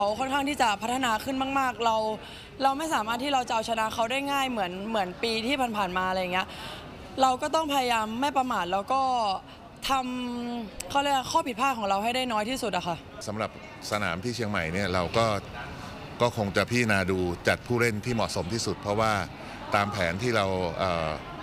เขาค่อนข้างที่จะพัฒนาขึ้นมากๆเราไม่สามารถที่เราจะเอาชนะเขาได้ง่ายเหมือนปีที่ผ่านๆมาอะไรอย่างเงี้ยเราก็ต้องพยายามไม่ประมาทแล้วก็ทำเขาเรียกข้อผิดพลาดของเราให้ได้น้อยที่สุดอะค่ะสำหรับสนามที่เชียงใหม่เนี่ยเราก็คงจะพิจารณาดูจัดผู้เล่นที่เหมาะสมที่สุดเพราะว่าตามแผนที่เรา